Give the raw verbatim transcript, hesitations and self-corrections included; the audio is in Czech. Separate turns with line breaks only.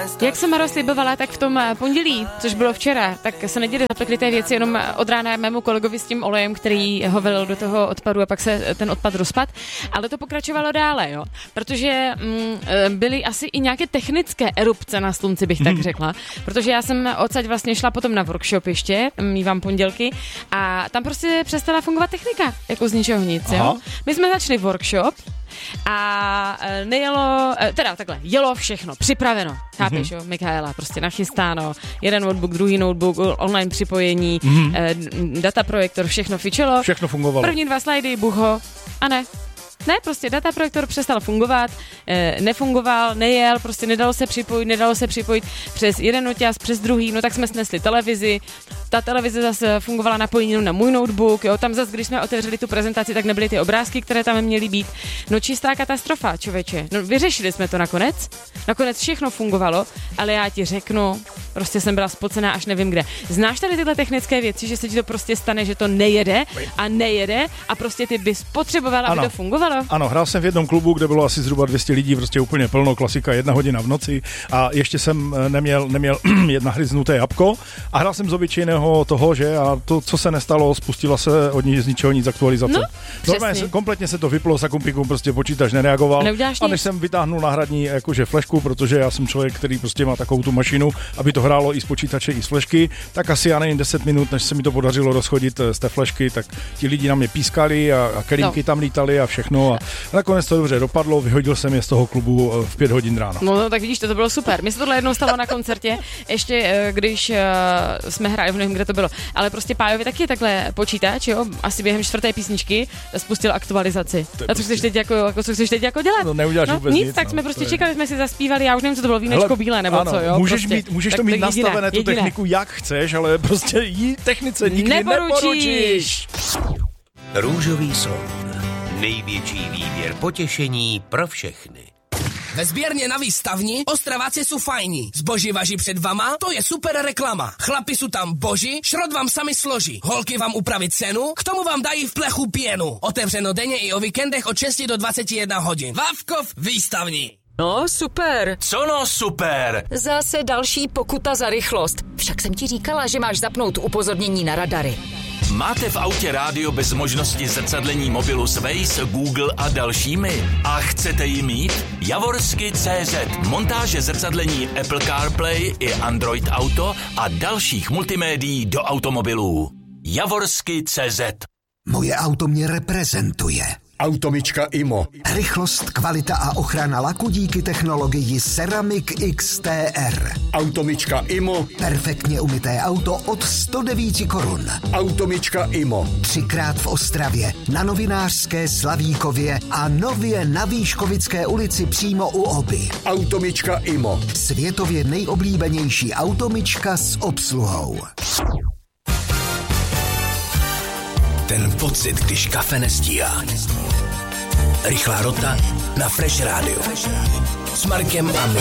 Jak jsem Maro slibovala, tak v tom pondělí, což bylo včera, tak se neděli zapekli té věci jenom od rána mému kolegovi s tím olejem, který ho velil do toho odpadu a pak se ten odpad rozpad. Ale to pokračovalo dále, jo. Protože mm, byly asi i nějaké technické erupce na slunci, bych tak řekla. Protože já jsem odsaď vlastně šla potom na workshop ještě, mívám pondělky, a tam prostě přestala fungovat technika, jako z ničeho nic, jo. My jsme začali workshop a nejelo, teda takhle, jelo všechno, připraveno, chápeš, mm-hmm. jo, Michaela, prostě nachystáno, jeden notebook, druhý notebook, online připojení, mm-hmm. eh, dataprojektor, všechno fičelo.
Všechno fungovalo.
První dva slajdy, bucho, a ne. Ne, prostě dataprojektor přestal fungovat, e, nefungoval, nejel, prostě nedalo se připojit, nedalo se připojit přes jeden noťaz, přes druhý, no tak jsme snesli televizi, ta televize zase fungovala napojení na můj notebook, jo, tam zase, když jsme otevřeli tu prezentaci, tak nebyly ty obrázky, které tam měly být, no čistá katastrofa, člověče, no vyřešili jsme to nakonec, nakonec všechno fungovalo, ale já ti řeknu, prostě jsem byla spocená až nevím kde. Znáš tady tyhle technické věci, že se ti to prostě stane, že to nejede a nejede a prostě ty bys potřebovala, aby to fungovalo?
Ano, hrál jsem v jednom klubu, kde bylo asi zhruba dvě stě lidí, prostě úplně plno, klasika, jedna hodina v noci a ještě jsem neměl, neměl jedna hryznuté jabko a hrál jsem z obyčejného toho, že a to, co se nestalo, spustila se od ní z ničeho nic aktualizace.
No,
normálně kompletně se to vyplo, za kumpikum prostě počítač nereagoval.
Neuděláš
a než
nic?
jsem vytáhnul náhradní jakože flashku, protože já jsem člověk, který prostě má takovou tu mašinu, aby to hrálo i z počítače, i z flashky, tak asi já nevím deset minut, než se mi to podařilo rozchodit z té flashky, tak ti lidi na mě pískali a, a kelímky no. tam lítali a všechno. A nakonec to dobře dopadlo, vyhodil jsem je z toho klubu v pět hodin ráno.
No, no tak vidíš, to, to bylo super. Mně se tohle jednou stalo na koncertě, ještě když uh, jsme hráli, nevím, kde to bylo, ale prostě Pájovi taky takhle počítač, jo, asi během čtvrté písničky spustil aktualizaci. A co prostě... chceš teď jako, jako, co chceš teď jako dělat?
No neuděláš
no,
vůbec
nic,
nic.
tak
no,
jsme prostě
je...
čekali, jsme si zaspívali, já už nevím, co to bylo, vínečko bílé nebo
ano,
co, jo.
Můžeš,
prostě.
mít, můžeš
tak
to mít
jediné,
nastavené, tu
jediné.
techniku, jak chceš, ale prostě jí technice nikdy
neporučíš.
neporučíš.
Růžový slon. Největší výběr potěšení pro všechny.
Ve sběrně na výstavni Ostraváci jsou fajní. Zboží važí před vama, to je super reklama. Chlapi jsou tam boží, šrot vám sami složí. Holky vám upraví cenu, k tomu vám dají v plechu pěnu. Otevřeno denně i o víkendech od šesti do dvaceti jedné hodin. Vávkov výstavní.
No, super.
Co no super?
Zase další pokuta za rychlost. Však jsem ti říkala, že máš zapnout upozornění na radary.
Máte v autě rádio bez možnosti zrcadlení mobilu s Waze, Google a dalšími? A chcete ji mít? Javorsky tečka cé zet. Montáže zrcadlení Apple CarPlay i Android Auto a dalších multimédií do automobilů. Javorsky tečka cé zet.
Moje auto mě reprezentuje.
Automička Imo.
Rychlost, kvalita a ochrana laku díky technologii Ceramic X T R.
Automička Imo.
Perfektně umyté auto od sto devět korun.
Automička Imo.
Třikrát v Ostravě, na Novinářské, Slavíkově a nově na Výškovické ulici přímo u Oby.
Automička Imo.
Světově nejoblíbenější automička s obsluhou.
Ten pocit, když kafe nestíhá. Rychlá rota na Fresh Radio. S Markem a